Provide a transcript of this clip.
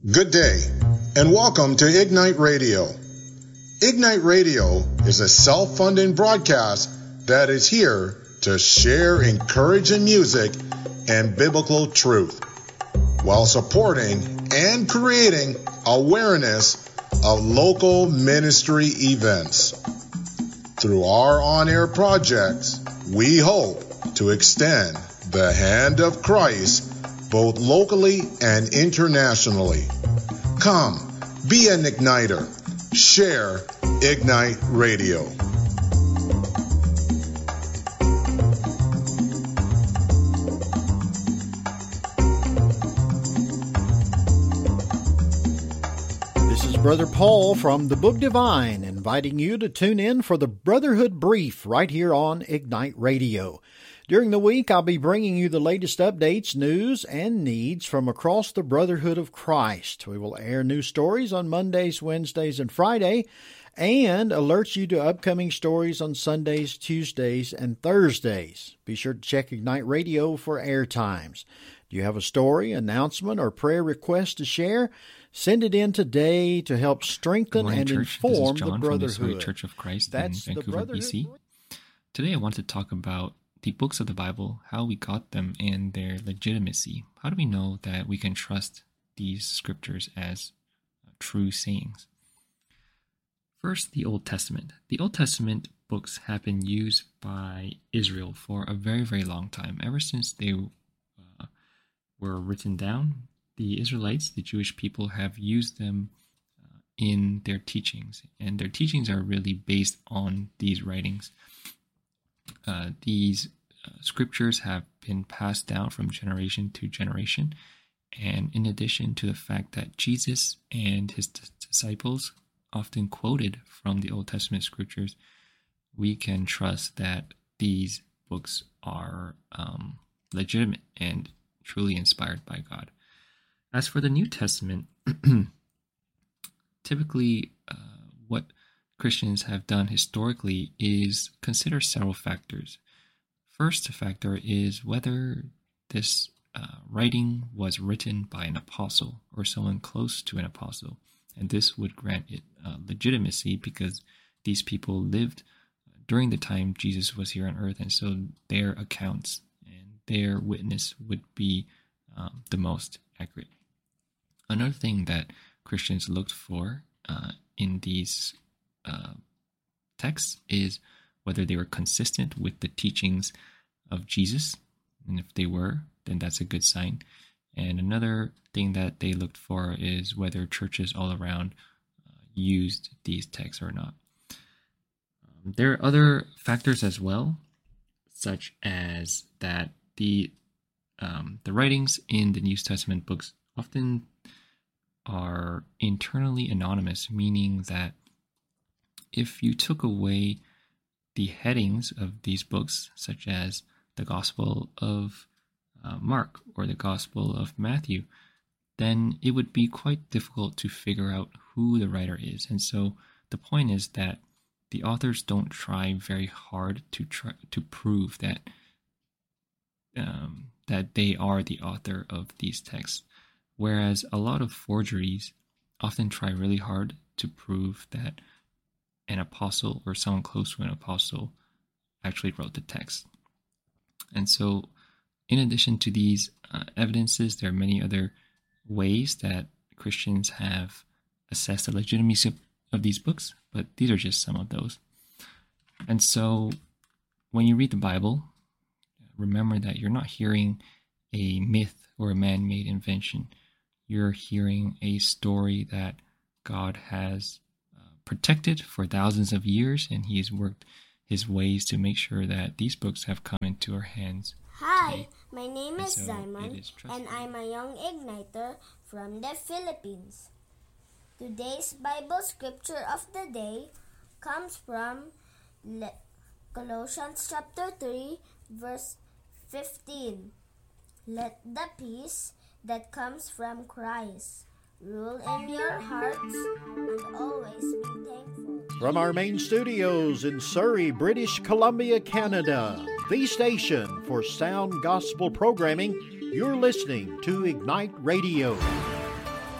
Good day, and welcome to Ignite Radio. Ignite Radio is a self-funding broadcast that is here to share encouraging music and biblical truth, while supporting and creating awareness of local ministry events. Through our on-air projects, we hope to extend the hand of Christ both locally and internationally. Come, be an igniter. Share Ignite Radio. This is Brother Paul from the Book Divine, inviting you to tune in for the Brotherhood Brief right here on Ignite Radio. During the week, I'll be bringing you the latest updates, news, and needs from across the Brotherhood of Christ. We will air new stories on Mondays, Wednesdays, and Friday, and alert you to upcoming stories on Sundays, Tuesdays, and Thursdays. Be sure to check Ignite Radio for air times. Do you have a story, announcement, or prayer request to share? Send it in today to help strengthen and inform the Brotherhood. This is John from the Church of Christ in Vancouver, BC. Today I want to talk about the books of the Bible, how we got them, and their legitimacy. How do we know that we can trust these scriptures as true sayings? First, the Old Testament. The Old Testament books have been used by Israel for a very, very long time. Ever since they were written down, the Israelites, the Jewish people, have used them in their teachings. And their teachings are really based on these writings. These scriptures have been passed down from generation to generation. And in addition to the fact that Jesus and his disciples often quoted from the Old Testament scriptures, we can trust that these books are legitimate and truly inspired by God. As for the New Testament, typically what Christians have done historically is consider several factors. First factor is whether this writing was written by an apostle or someone close to an apostle. And this would grant it legitimacy because these people lived during the time Jesus was here on earth, and so their accounts and their witness would be the most accurate. Another thing that Christians looked for in these texts is whether they were consistent with the teachings of Jesus. And if they were, then that's a good sign. And another thing that they looked for is whether churches all around used these texts or not. There are other factors as well, such as that the writings in the New Testament books often are internally anonymous, meaning that if you took away the headings of these books, such as the Gospel of Mark or the Gospel of Matthew, then it would be quite difficult to figure out who the writer is. And so the point is that the authors don't try very hard to prove that that they are the author of these texts. Whereas a lot of forgeries often try really hard to prove that an apostle or someone close to an apostle actually wrote the text. And so, in addition to these evidences, there are many other ways that Christians have assessed the legitimacy of these books, but these are just some of those. And so, when you read the Bible, remember that you're not hearing a myth or a man-made invention. You're hearing a story that God has protected for thousands of years, and he has worked his ways to make sure that these books have come into our hands. Hi, today. my name is So Simon, and I'm a young igniter from the Philippines. Today's Bible scripture of the day comes from Colossians chapter 3, verse 15. Let the peace that comes from Christ rule in your hearts and always be thankful. From our main studios in Surrey, British Columbia, Canada, the station for sound gospel programming, you're listening to Ignite Radio.